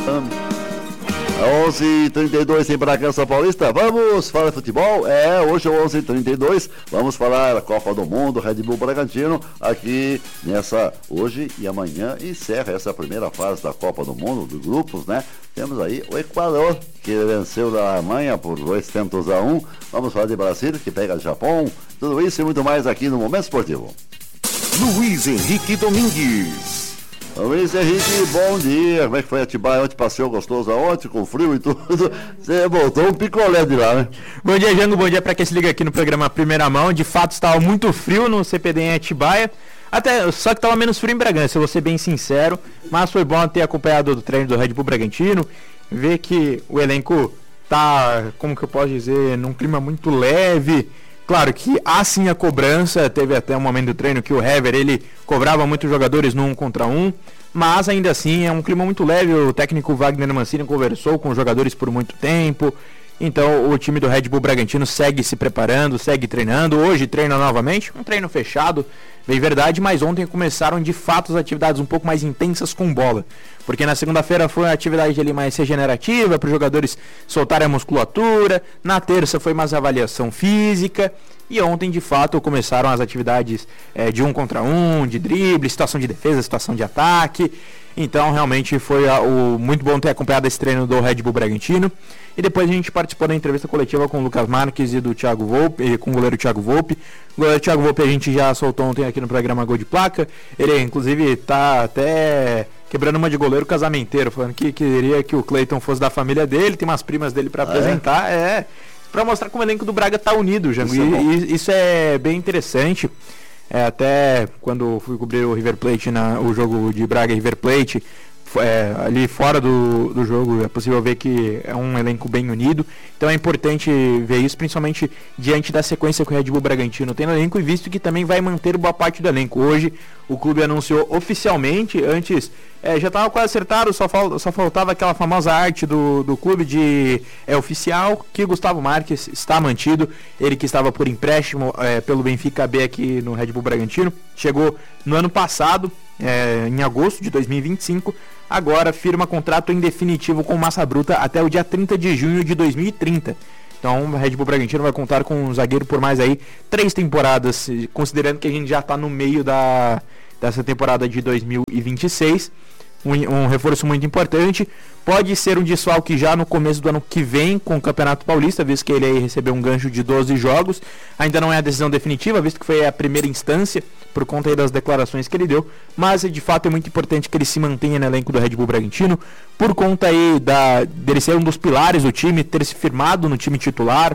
11h32 em Bragança Paulista. Vamos falar de futebol? Hoje é 11h32. Vamos falar da Copa do Mundo, Red Bull Bragantino. Aqui hoje e amanhã encerra essa primeira fase da Copa do Mundo, dos grupos, né? Temos aí o Equador, que venceu da Alemanha por 2-1. Vamos falar de Brasil, que pega o Japão. Tudo isso e muito mais aqui no Momento Esportivo. Luiz Henrique Domingues. Luiz Henrique, bom dia. Como é que foi Atibaia? Ontem passeou gostoso aonde, com frio e tudo. Você voltou um picolé de lá, né? Bom dia, Jango. Bom dia para quem se liga aqui no programa Primeira Mão. De fato, estava muito frio no CPD em Atibaia. Só que estava menos frio em Bragança, eu vou ser bem sincero. Mas foi bom ter acompanhado o treino do Red Bull Bragantino. Ver que o elenco tá, como que eu posso dizer, num clima muito leve. Claro que há sim a cobrança, teve até um momento do treino que o Hever, ele cobrava muitos jogadores no 1 contra 1, mas ainda assim é um clima muito leve. O técnico Wagner Mancini conversou com os jogadores por muito tempo, então o time do Red Bull Bragantino segue se preparando, segue treinando. Hoje treina novamente, um treino fechado, bem verdade, mas ontem começaram de fato as atividades um pouco mais intensas com bola, porque na segunda-feira foi uma atividade ali mais regenerativa para os jogadores soltarem a musculatura, na terça foi mais avaliação física, e ontem de fato começaram as atividades de 1 contra 1, de drible, situação de defesa, situação de ataque. Então realmente foi muito bom ter acompanhado esse treino do Red Bull Bragantino. E depois a gente participou da entrevista coletiva com o Lucas Marques e do Thiago Volpe, com o goleiro Thiago Volpe. O goleiro Thiago Volpe a gente já soltou ontem aqui no programa Gol de Placa. Ele inclusive tá até quebrando uma de goleiro casamenteiro, falando que queria que o Cleiton fosse da família dele, tem umas primas dele para apresentar. Para mostrar como o elenco do Braga tá unido, Jango. Isso é bem interessante. Até quando fui cobrir o River Plate, o jogo de Braga e River Plate, ali fora do jogo é possível ver que é um elenco bem unido. Então é importante ver isso, principalmente diante da sequência que o Red Bull Bragantino tem no elenco, e visto que também vai manter boa parte do elenco. Hoje o clube anunciou oficialmente, antes já estava quase acertado, só faltava aquela famosa arte do clube de oficial, que Gustavo Marques está mantido. Ele que estava por empréstimo pelo Benfica B aqui no Red Bull Bragantino, chegou no ano passado, em agosto de 2025, agora firma contrato em definitivo com Massa Bruta até o dia 30 de junho de 2030. Então o Red Bull Bragantino vai contar com um zagueiro por mais aí 3 temporadas, considerando que a gente já está no meio dessa temporada de 2026. Um reforço muito importante. Pode ser um desfalque já no começo do ano que vem com o Campeonato Paulista, visto que ele aí recebeu um gancho de 12 jogos. Ainda não é a decisão definitiva, visto que foi a primeira instância, por conta aí das declarações que ele deu. Mas de fato é muito importante que ele se mantenha no elenco do Red Bull Bragantino, por conta aí dele ser um dos pilares do time, ter se firmado no time titular.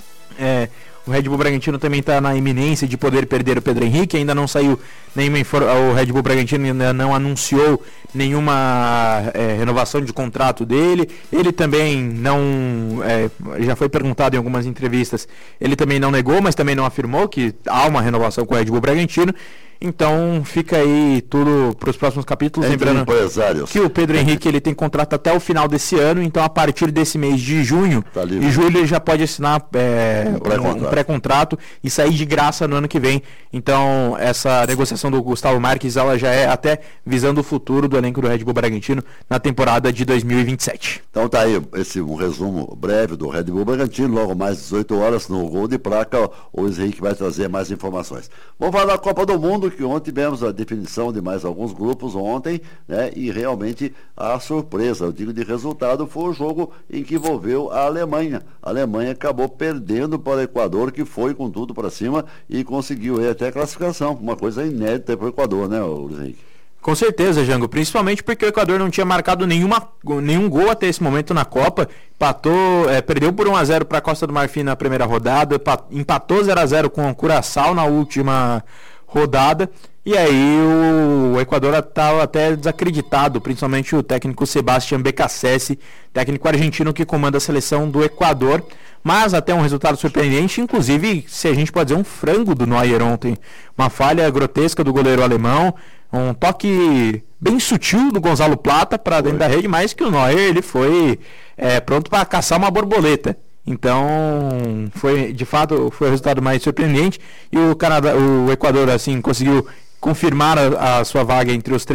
O Red Bull Bragantino também está na iminência de poder perder o Pedro Henrique. Ainda não saiu nenhuma o Red Bull Bragantino ainda não anunciou nenhuma renovação de contrato dele. Ele também não já foi perguntado em algumas entrevistas, ele também não negou, mas também não afirmou que há uma renovação com o Red Bull Bragantino. Então fica aí tudo para os próximos capítulos. Lembrando que o Pedro Henrique ele tem contrato até o final desse ano, então a partir desse mês de junho e julho ele já pode assinar um pré-contrato e sair de graça no ano que vem. Então essa negociação do Gustavo Marques ela já é até visando o futuro do elenco do Red Bull Bragantino na temporada de 2027. Então tá aí um resumo breve do Red Bull Bragantino. Logo mais 18 horas no Gol de Placa, o Luiz Henrique vai trazer mais informações. Vamos falar da Copa do Mundo, que ontem tivemos a definição de mais alguns grupos ontem, né? E realmente a surpresa, eu digo de resultado, foi o jogo em que envolveu a Alemanha. A Alemanha acabou perdendo para o Equador, que foi com tudo para cima e conseguiu até a classificação, uma coisa inédita para o Equador, né, Luiz Henrique? Com certeza, Jango, principalmente porque o Equador não tinha marcado nenhum gol até esse momento na Copa. Perdeu por 1-0 para a Costa do Marfim na primeira rodada, empatou 0-0 com o Curaçao na última rodada, e aí o Equador estava até desacreditado, principalmente o técnico Sebastián Beccacece, técnico argentino que comanda a seleção do Equador, mas até um resultado surpreendente, inclusive, se a gente pode dizer, um frango do Neuer ontem, uma falha grotesca do goleiro alemão, um toque bem sutil do Gonzalo Plata para dentro da rede, mas que o Neuer ele foi pronto para caçar uma borboleta. Então, de fato, foi o resultado mais surpreendente. E o Equador, assim, conseguiu confirmaram a sua vaga entre os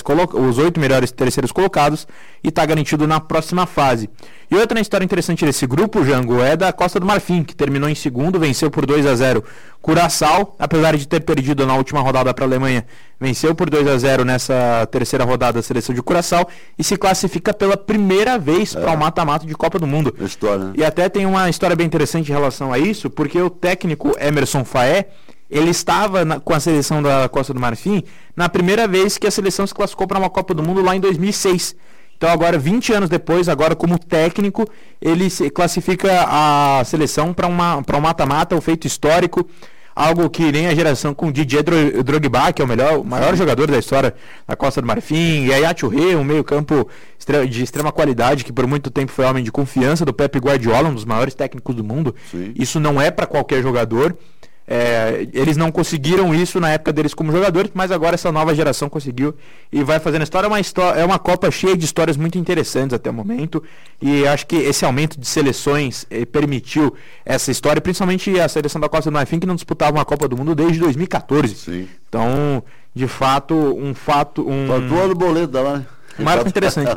8 melhores terceiros colocados e está garantido na próxima fase. E outra história interessante desse grupo, Jango, é da Costa do Marfim, que terminou em segundo, venceu por 2-0 Curaçao, apesar de ter perdido na última rodada para a Alemanha, venceu por 2-0 nessa terceira rodada a seleção de Curaçao e se classifica pela primeira vez para o mata-mata de Copa do Mundo. História, né? E até tem uma história bem interessante em relação a isso, porque o técnico Emerson Faé, ele estava com a seleção da Costa do Marfim na primeira vez que a seleção se classificou para uma Copa do Mundo lá em 2006. Então agora, 20 anos depois, agora como técnico, ele se classifica a seleção para um mata-mata, um feito histórico, algo que nem a geração com Didier Drogba, que é o maior jogador da história da Costa do Marfim, e Yaya Touré, um meio-campo de extrema qualidade, que por muito tempo foi homem de confiança do Pep Guardiola, um dos maiores técnicos do mundo. Sim. Isso não é para qualquer jogador. Eles não conseguiram isso na época deles como jogadores, mas agora essa nova geração conseguiu e vai fazendo história. É uma Copa cheia de histórias muito interessantes até o momento, e acho que esse aumento de seleções permitiu essa história, principalmente a seleção da Costa do Marfim, que não disputava uma Copa do Mundo desde 2014. Sim. Então, de fato, Faltou o boleto lá, né? Um marco interessante.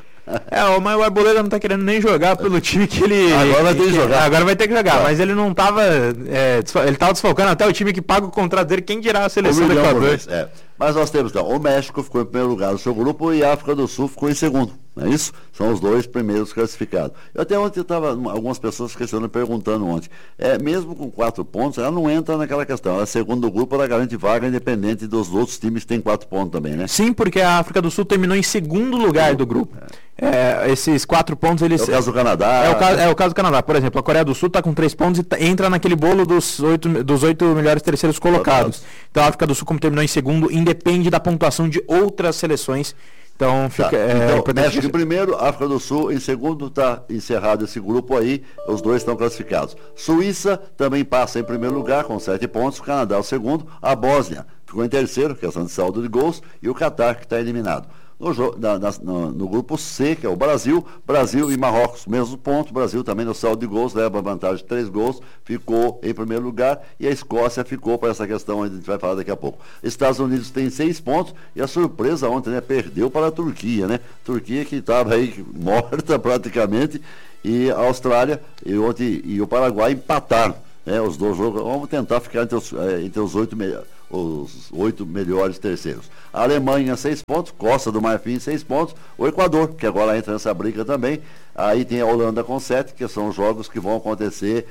Mas o Arboleda não tá querendo nem jogar pelo time que ele... Agora vai ter que jogar. Agora vai ter que jogar, mas ele não tava... ele tava desfalcando até o time que paga o contrato dele, quem dirá a seleção do Equador. Mas nós temos, então, o México ficou em primeiro lugar no seu grupo e a África do Sul ficou em segundo, não é isso? São os dois primeiros classificados. Eu até ontem estava, algumas pessoas questionando, perguntando ontem, mesmo com 4 pontos, ela não entra naquela questão, ela é segundo do grupo, ela garante vaga independente dos outros times que têm 4 pontos também, né? Sim, porque a África do Sul terminou em segundo lugar do grupo. Esses 4 pontos, eles... É o caso do Canadá. É o caso do Canadá. Por exemplo, a Coreia do Sul está com 3 pontos e entra naquele bolo dos 8 melhores terceiros colocados. Então a África do Sul, como terminou em segundo, independe da pontuação de outras seleções. Então fica... México em primeiro, África do Sul em segundo, está encerrado esse grupo aí, os dois estão classificados. Suíça também passa em primeiro lugar com 7 pontos, o Canadá o segundo, a Bósnia ficou em terceiro, questão de saldo de gols, e o Catar que está eliminado. No grupo C, que é o Brasil e Marrocos, mesmo ponto, Brasil também no saldo de gols, leva vantagem de 3 gols, ficou em primeiro lugar, e a Escócia ficou para essa questão, a gente vai falar daqui a pouco. Estados Unidos tem 6 pontos, e a surpresa ontem, né, perdeu para a Turquia, né? Turquia que estava aí morta praticamente, e a Austrália e o Paraguai empataram, né? Os dois jogos, vamos tentar ficar entre os 8 melhores terceiros. A Alemanha 6 pontos, Costa do Marfim 6 pontos, o Equador, que agora entra nessa briga também, aí tem a Holanda com 7, que são jogos que vão acontecer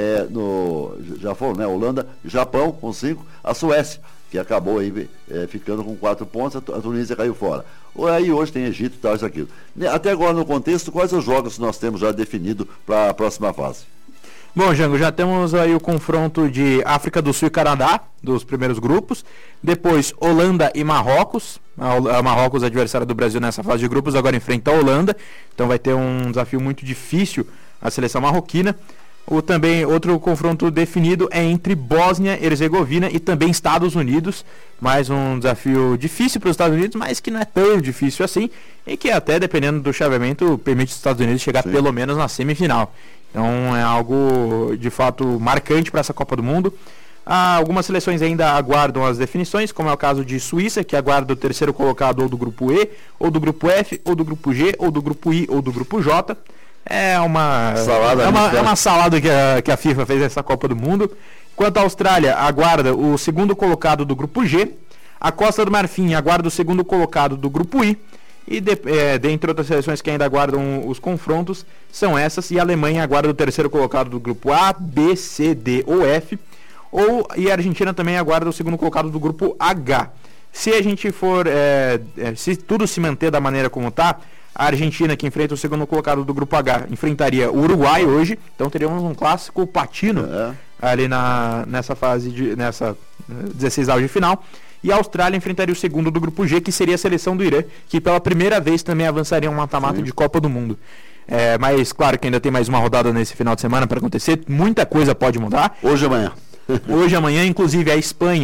já foram, né? Holanda, Japão com 5, a Suécia, que acabou aí ficando com 4 pontos, a Tunísia caiu fora. Aí hoje tem Egito e tal, isso aquilo. Até agora no contexto, quais os jogos nós temos já definido para a próxima fase? Bom, Jango, já temos aí o confronto de África do Sul e Canadá, dos primeiros grupos. Depois, Holanda e Marrocos. A Marrocos, adversário do Brasil nessa fase de grupos, agora enfrenta a Holanda. Então vai ter um desafio muito difícil a seleção marroquina. Também outro confronto definido é entre Bósnia, Herzegovina e também Estados Unidos. Mais um desafio difícil para os Estados Unidos, mas que não é tão difícil assim. E que até, dependendo do chaveamento, permite os Estados Unidos chegar pelo menos na semifinal. Então é algo de fato marcante para essa Copa do Mundo. Algumas seleções ainda aguardam as definições, como é o caso de Suíça, que aguarda o terceiro colocado ou do grupo E, ou do grupo F, ou do grupo G, ou do grupo I, ou do grupo J. É uma salada que a FIFA fez nessa Copa do Mundo. Enquanto a Austrália aguarda o segundo colocado do grupo G, a Costa do Marfim aguarda o segundo colocado do grupo I, e dentre outras seleções que ainda aguardam os confrontos são essas, e a Alemanha aguarda o terceiro colocado do grupo A, B, C, D ou F, e a Argentina também aguarda o segundo colocado do grupo H. Se a gente for, se tudo se manter da maneira como está, a Argentina, que enfrenta o segundo colocado do grupo H, enfrentaria o Uruguai hoje, então teríamos um clássico patino ali nessa fase, nessa 16 de final. E a Austrália enfrentaria o segundo do grupo G, que seria a seleção do Irã, que pela primeira vez também avançaria um mata-mata de Copa do Mundo. Mas claro que ainda tem mais uma rodada nesse final de semana para acontecer, muita coisa pode mudar. Hoje e amanhã. Hoje e amanhã, inclusive a Espanha,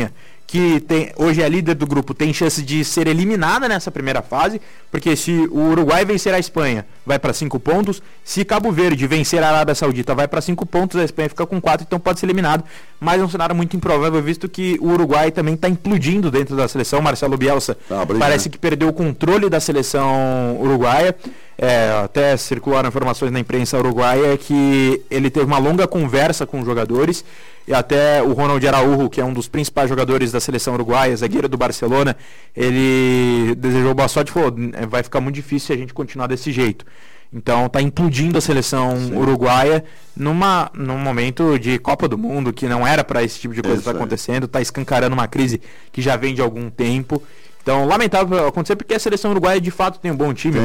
que hoje é líder do grupo, tem chance de ser eliminada nessa primeira fase, porque se o Uruguai vencer a Espanha, vai para 5 pontos, se Cabo Verde vencer a Arábia Saudita, vai para 5 pontos, a Espanha fica com 4, então pode ser eliminado, mas é um cenário muito improvável, visto que o Uruguai também está implodindo dentro da seleção. Marcelo Bielsa parece que perdeu o controle da seleção uruguaia. Até circularam informações na imprensa uruguaia que ele teve uma longa conversa com os jogadores, e até o Ronald Araújo, que é um dos principais jogadores da seleção uruguaia, zagueiro do Barcelona, ele desejou boa sorte e falou: vai ficar muito difícil se a gente continuar desse jeito. Então está implodindo a seleção uruguaia num momento de Copa do Mundo, que não era para esse tipo de coisa estar acontecendo, está escancarando uma crise que já vem de algum tempo. Então, lamentável acontecer, porque a seleção uruguaia de fato tem um bom time.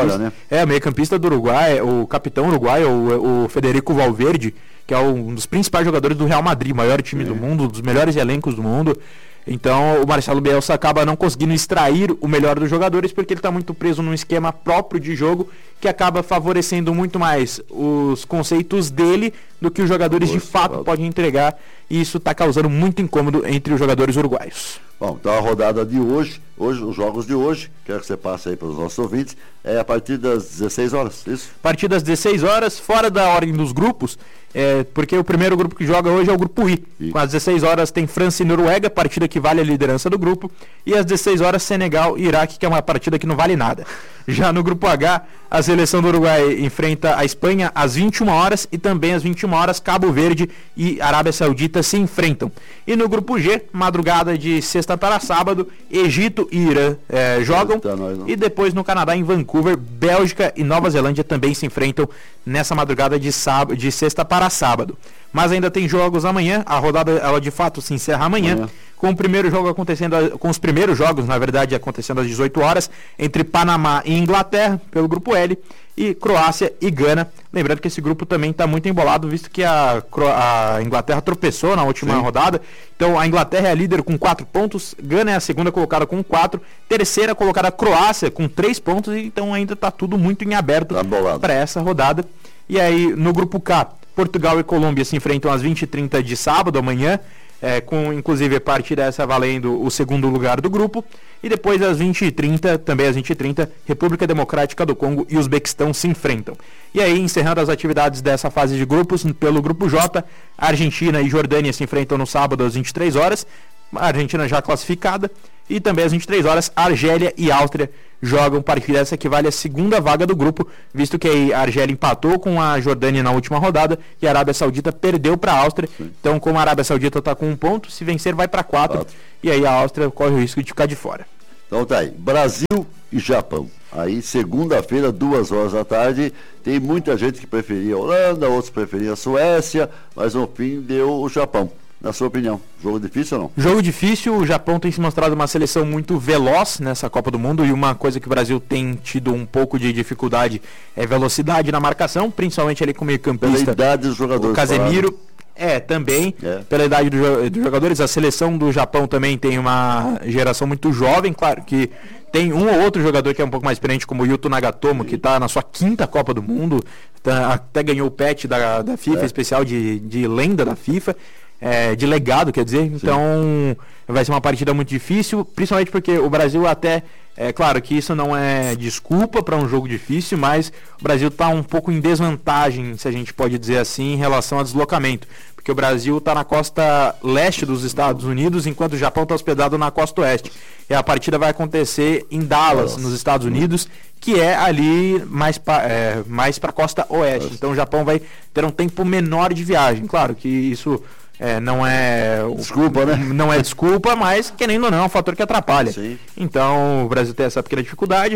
O meio-campista do Uruguai, o capitão uruguaio, o Federico Valverde, que é um dos principais jogadores do Real Madrid, maior time do mundo, dos melhores elencos do mundo. Então, o Marcelo Bielsa acaba não conseguindo extrair o melhor dos jogadores, porque ele está muito preso num esquema próprio de jogo, que acaba favorecendo muito mais os conceitos dele do que os jogadores de fato podem entregar, e isso está causando muito incômodo entre os jogadores uruguaios. Bom, então a rodada de hoje, os jogos de hoje, quero que você passe aí para os nossos ouvintes, é a partir das 16 horas, isso? A partir das 16 horas, fora da ordem dos grupos, porque o primeiro grupo que joga hoje é o grupo I. Com as 16 horas tem França e Noruega, partida que vale a liderança do grupo, e às 16 horas Senegal e Iraque, que é uma partida que não vale nada. Já no grupo H, a seleção do Uruguai enfrenta a Espanha às 21 horas e também às 21 horas Cabo Verde e Arábia Saudita se enfrentam. E no grupo G, madrugada de sexta para sábado, Egito e Irã jogam, e depois no Canadá, em Vancouver, Bélgica e Nova Zelândia também se enfrentam nessa madrugada de sexta para sábado. Mas ainda tem jogos amanhã, a rodada ela de fato se encerra amanhã. Com o primeiro jogo acontecendo, com os primeiros jogos, na verdade, acontecendo às 18 horas, entre Panamá e Inglaterra, pelo grupo L, e Croácia e Gana. Lembrando que esse grupo também está muito embolado, visto que a Inglaterra tropeçou na última rodada. Então a Inglaterra é a líder com 4 pontos, Gana é a segunda colocada com 4, terceira colocada a Croácia com 3 pontos, então ainda está tudo muito em aberto para essa rodada. E aí no grupo K, Portugal e Colômbia se enfrentam às 20h30 de sábado, amanhã, com inclusive a partida essa valendo o segundo lugar do grupo. E depois às 20h30, também às 20h30, República Democrática do Congo e Uzbequistão se enfrentam. E aí, encerrando as atividades dessa fase de grupos, pelo grupo J, Argentina e Jordânia se enfrentam no sábado às 23 horas, a Argentina já classificada, e também às 23 horas, Argélia e Áustria jogam partida essa que vale a segunda vaga do grupo, visto que a Argélia empatou com a Jordânia na última rodada e a Arábia Saudita perdeu para a Áustria. Então, como a Arábia Saudita está com 1 ponto, se vencer vai para 4, e aí a Áustria corre o risco de ficar de fora. Então tá aí, Brasil e Japão. Aí, segunda-feira, 2 horas da tarde, tem muita gente que preferia a Holanda, outros preferiam a Suécia, mas no fim deu o Japão. Na sua opinião, jogo difícil ou não? Jogo difícil, o Japão tem se mostrado uma seleção muito veloz nessa Copa do Mundo, e uma coisa que o Brasil tem tido um pouco de dificuldade é velocidade na marcação, principalmente ali com o meio-campista. Pela idade dos jogadores. O Casemiro, também, pela idade dos jogadores. A seleção do Japão também tem uma geração muito jovem, claro que tem um ou outro jogador que é um pouco mais experiente, como o Yuto Nagatomo, que está na sua 5ª Copa do Mundo, até ganhou o pet da FIFA, especial de lenda da FIFA. De legado, quer dizer. Então vai ser uma partida muito difícil, principalmente porque o Brasil até, claro que isso não é desculpa para um jogo difícil, mas o Brasil está um pouco em desvantagem, se a gente pode dizer assim, em relação ao deslocamento, porque o Brasil está na costa leste dos Estados Unidos, enquanto o Japão está hospedado na costa oeste, e a partida vai acontecer em Dallas, nos Estados Unidos, que é ali mais para a costa oeste. Então o Japão vai ter um tempo menor de viagem. Claro que isso não é desculpa, né? Não é desculpa, mas querendo ou não é um fator que atrapalha. Sim. Então o Brasil tem essa pequena dificuldade.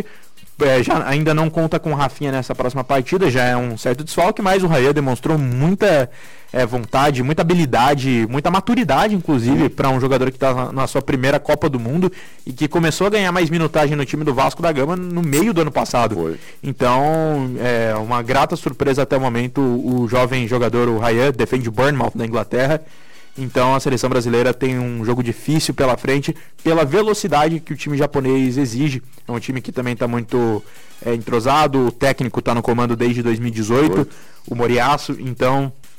Já ainda não conta com o Rafinha nessa próxima partida, já é um certo desfalque, mas o Raia demonstrou muita vontade, muita habilidade, muita maturidade, inclusive, para um jogador que está na sua primeira Copa do Mundo e que começou a ganhar mais minutagem no time do Vasco da Gama no meio do ano passado. Foi. Então, é uma grata surpresa até o momento. O jovem jogador, o Raia, defende o Bournemouth da Inglaterra. Então a seleção brasileira tem um jogo difícil pela frente, pela velocidade que o time japonês exige. É um time que também está muito entrosado, o técnico está no comando desde 2018, o Moriyasu. Então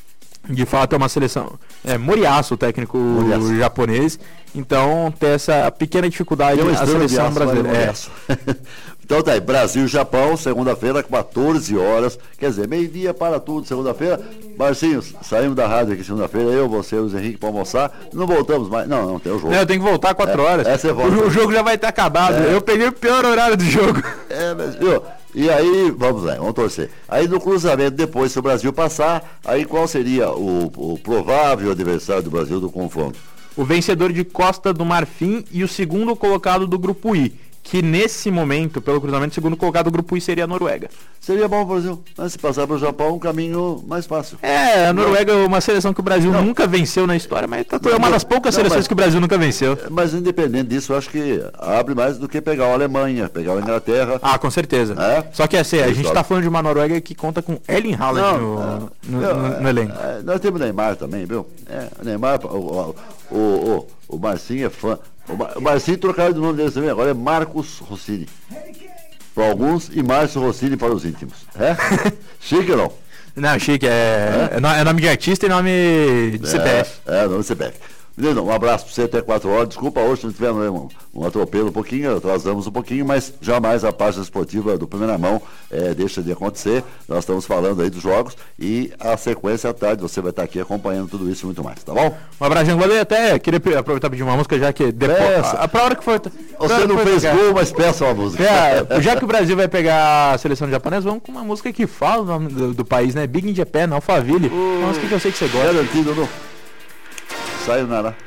De fato é uma seleção. Moriyasu, o técnico japonês. Então tem essa pequena dificuldade a seleção brasileira. Então tá aí, Brasil e Japão, segunda-feira, 14 horas. Quer dizer, meio-dia para tudo, segunda-feira. Marcinhos, saímos da rádio aqui segunda-feira, eu, você e o Zé Henrique para almoçar. Não voltamos mais. Não tem o jogo. Eu tenho que voltar 4 horas. O jogo já vai ter acabado. Eu peguei o pior horário do jogo. Mas, viu? E aí, vamos lá, vamos torcer. Aí no cruzamento, depois, se o Brasil passar, aí qual seria o provável adversário do Brasil do confronto? O vencedor de Costa do Marfim e o segundo colocado do grupo I. Que nesse momento, pelo cruzamento, o segundo colocado do grupo I seria a Noruega. Seria bom o Brasil, né? Se passar para o Japão, um caminho mais fácil. A Noruega é uma seleção que o Brasil nunca venceu na história, mas é uma das poucas seleções que o Brasil nunca venceu. Mas independente disso, eu acho que abre mais do que pegar a Alemanha, pegar a Inglaterra. Com certeza. Só que assim, a gente está falando de uma Noruega que conta com Erling Haaland no elenco. Nós temos o Neymar também, viu? O Neymar, o Marcinho é fã. O Marcinho trocaram de nome dele também, agora é Marcos Rossini. Para alguns e Márcio Rossini para os íntimos. Chique ou não? Não, chique, é nome de artista e nome de CPF. Nome de CPF. Menino, um abraço para você até 4 horas. Desculpa hoje se não tiver um atropelo um pouquinho, atrasamos um pouquinho, mas jamais a página esportiva do Primeira Mão deixa de acontecer. Nós estamos falando aí dos jogos e a sequência à tarde você vai estar aqui acompanhando tudo isso e muito mais, tá bom? Um abraço, Valeu. Até queria aproveitar e pedir uma música, já que depois. Pra hora que for. Você não fez gol, mas peça uma música. Já que o Brasil vai pegar a seleção japonesa, vamos com uma música que fala o nome do país, né? Big in Japan, Alphaville. Uma música que eu sei que você gosta. Garantido, não? Sayonara.